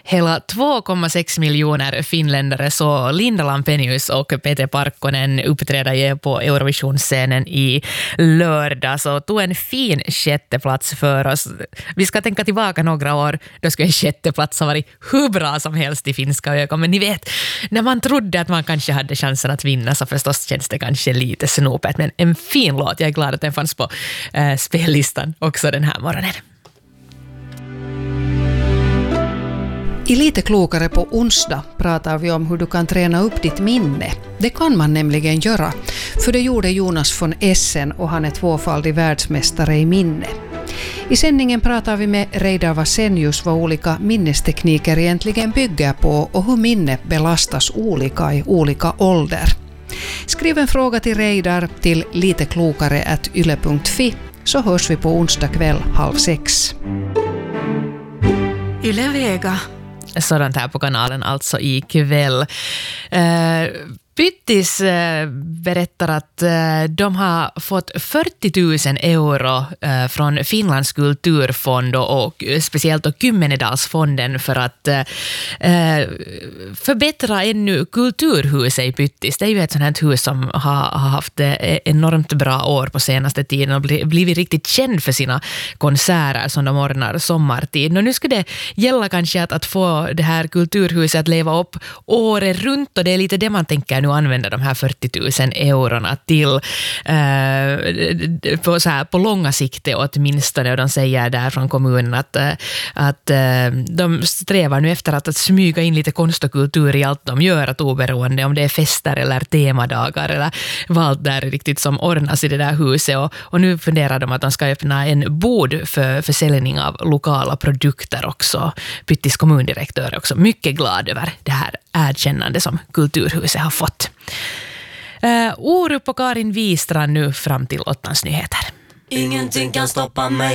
hela 2,6 miljoner finländare så Linda Lampenius och Peter Parkkonen uppträdde ju på Eurovisionsscenen i lördag, så tog en fin sjätte plats för oss. Vi ska tänka tillbaka några år, då skulle en sjätte plats ha varit hur bra som helst i finska ögon, men ni vet, när man trodde att man kanske hade chansen att vinna så förstås känns det kanske lite snopet, men en fin låt. Jag är glad att den fanns på spellistan också den här morgonen. I Lite klokare på onsdag pratar vi om hur du kan träna upp ditt minne. Det kan man nämligen göra, för det gjorde Jonas von Essen och han är tvåfaldig världsmästare i minne. I sändningen pratar vi med Reidar Vasenius vad olika minnestekniker egentligen bygger på och hur minne belastas olika i olika ålder. Skriv en fråga till Reidar till liteklokare@yle.fi så hörs vi på onsdag kväll 5:30. Yle Vega. Sådant här på kanalen alltså ikväll. Pyttis berättar att de har fått 40 000 euro från Finlands kulturfond och speciellt då Kymmenedalsfonden för att förbättra ännu kulturhuset i Pyttis. Det är ju ett sånt här hus som har haft enormt bra år på senaste tiden och blivit riktigt känd för sina konserter som de ordnar sommartid. Och nu ska det gälla kanske att få det här kulturhuset att leva upp året runt, och det är lite det man tänker nu använda de här 40 000 eurona till på långa sikt åtminstone, och de säger där från kommunen att de strävar nu efter att smyga in lite konst och kultur i allt de gör, att oberoende om det är fester eller temadagar eller vad där riktigt som ordnas i det där huset, och nu funderar de att de ska öppna en bod för försäljning av lokala produkter också. Pyttis kommundirektör är också mycket glad över det här erkännande som kulturhuset har fått. Orup och Karin Wistrand nu fram till 8:ans nyheter. Ingenting kan stoppa mig.